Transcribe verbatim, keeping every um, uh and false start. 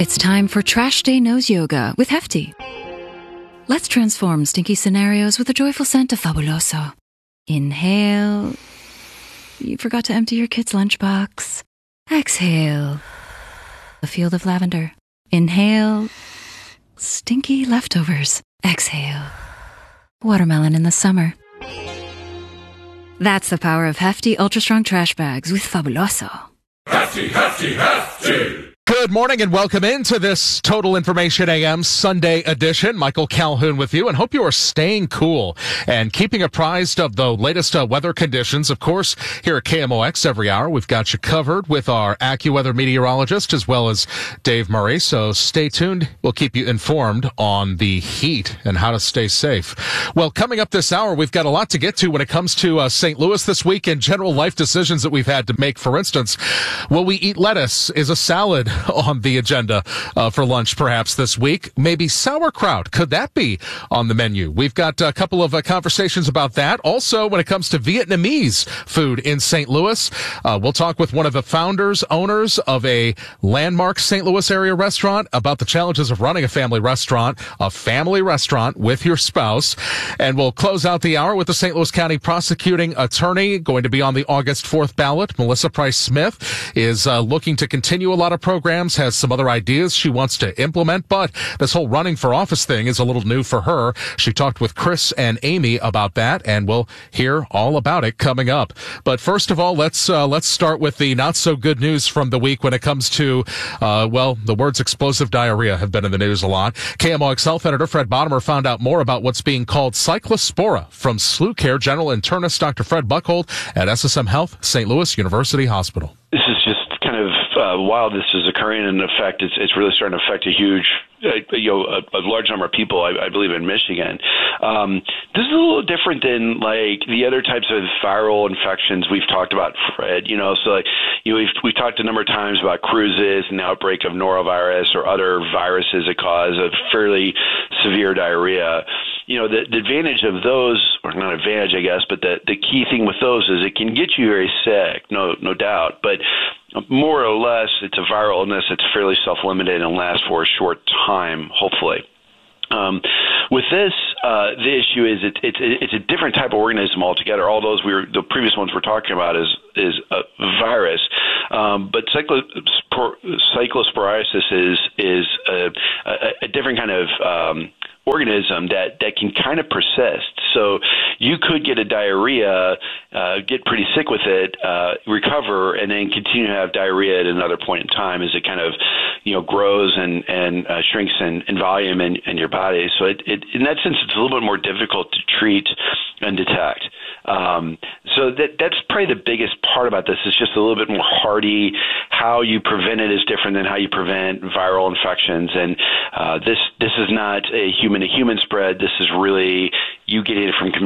It's time for Trash Day Nose Yoga with Hefty. Let's transform stinky scenarios with the joyful scent of Fabuloso. Inhale. You forgot to empty your kid's lunchbox. Exhale. A field of lavender. Inhale. Stinky leftovers. Exhale. Watermelon in the summer. That's the power of Hefty Ultra Strong Trash Bags with Fabuloso. Hefty, hefty, hefty! Good morning and welcome into this Total Information A M Sunday edition. Michael Calhoun with you, and hope you are staying cool and keeping apprised of the latest uh, weather conditions. Of course, here at K M O X every hour, we've got you covered with our AccuWeather meteorologist as well as Dave Murray. So stay tuned. We'll keep you informed on the heat and how to stay safe. Well, coming up this hour, we've got a lot to get to when it comes to uh, Saint Louis this week and general life decisions that we've had to make. For instance, will we eat lettuce? Is a salad on the agenda uh, for lunch perhaps this week? Maybe sauerkraut. Could that be on the menu? We've got a couple of uh, conversations about that. Also, when it comes to Vietnamese food in Saint Louis, uh, we'll talk with one of the founders, owners of a landmark Saint Louis area restaurant about the challenges of running a family restaurant, a family restaurant with your spouse. And we'll close out the hour with the Saint Louis County prosecuting attorney going to be on the August fourth ballot. Melissa Price Smith is uh, looking to continue a lot of programs, has some other ideas she wants to implement, but this whole running for office thing is a little new for her. She talked with Chris and Amy about that, and we'll hear all about it coming up. But first of all, let's uh, let's start with the not so good news from the week when it comes to, uh, well, the words explosive diarrhea have been in the news a lot. K M O X Health Editor Fred Bottomer found out more about what's being called cyclospora from Slew Care General Internist Doctor Fred Buckhold at S S M Health, Saint Louis University Hospital. This is just kind of uh, while this is occurring, and in effect, it's it's really starting to affect a huge, uh, you know, a, a large number of people. I, I believe in Michigan. Um, this is a little different than like the other types of viral infections we've talked about, Fred. You know, so like, you know, we've we've talked a number of times about cruises and the outbreak of norovirus or other viruses that cause a fairly severe diarrhea. You know, the, the advantage of those, or not advantage, I guess, but the, the key thing with those is it can get you very sick, no no doubt. But more or less, it's a viral illness that's fairly self-limited and lasts for a short time, hopefully. Um, with this, uh, the issue is it, it, it's a different type of organism altogether. All those we were, the previous ones we're talking about is is a virus, um, but cyclospor- cyclosporiasis is is a, a, a different kind of um, organism that, that can kind of persist. So you could get a diarrhea, uh, get pretty sick with it, uh, recover, and then continue to have diarrhea at another point in time as it kind of, you know, grows and, and uh, shrinks in, in volume in, in your body. So it, it, in that sense, it's a little bit more difficult to treat and detect. Um, so that that's probably the biggest part about this is just a little bit more hardy. How you prevent it is different than how you prevent viral infections. And uh, this this is not a human-to-human spread. This is really you getting it from